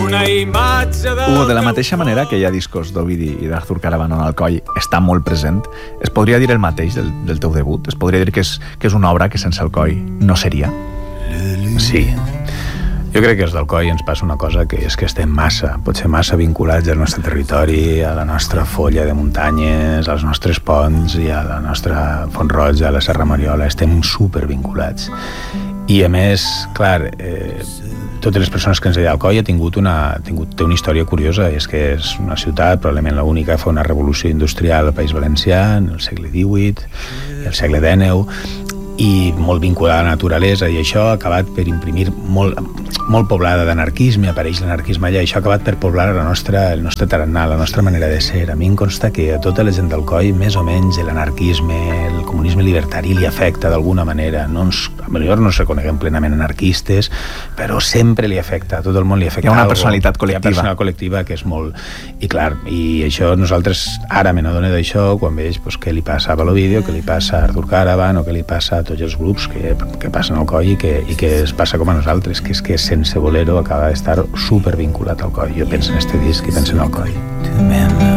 una imatge de la mateixa manera que hi ha discos d'Ovidi i d'Arthur Caravan on Alcoi està molt present, es podria dir el mateix del teu debut? Es podria dir que és una obra que sense Alcoi no seria? Sí. Jo crec que des d'Alcoi ens passa una cosa, que és que estem potser massa vinculats al nostre territori, a la nostra folla de muntanyes, als nostres ponts i a la nostra Font Roja, a la Serra Mariola. Estem supervinculats. I a més, clar, totes les persones que ens deia Alcoi té una història curiosa, i és que és una ciutat, probablement l'única, fa una revolució industrial al País Valencià en el segle XVIII i el segle XIX, i molt vinculada a la naturalesa, i això ha acabat per imprimir molt poblada d'anarquisme, apareix l'anarquisme allà, i això ha acabat per poblar el nostre tarannà, la nostra manera de ser. A mi em consta que a tota la gent d'Alcoi, més o menys, l'anarquisme, el comunisme libertari li afecta d'alguna manera. Potser no ens reconeguem plenament anarquistes, però sempre li afecta, a tot el món li afecta. Hi ha una personalitat col·lectiva. Hi ha personalitat col·lectiva que és molt... I clar, i això nosaltres ara me n'adono d'això quan veig què li passa a Balovídeo, què li passa a Arthur Caravan, o què li passa a tots els grups que passen al Coi i que es passa com a nosaltres, que és que sense voler-ho acaba d'estar supervinculat al Coi. Jo penso en este disc i penso en el Coi.